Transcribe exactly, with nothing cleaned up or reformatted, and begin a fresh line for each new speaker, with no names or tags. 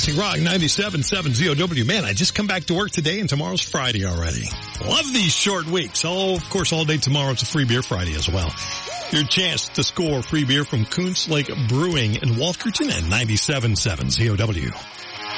Classic Rock ninety-seven point seven Z O W. Man, I just come back to work today and tomorrow's Friday already. Love these short weeks. Oh, of course, all day tomorrow it's a free beer Friday as well. Your chance to score free beer from Coons Lake Brewing in Walkerton at ninety-seven point seven Z O W.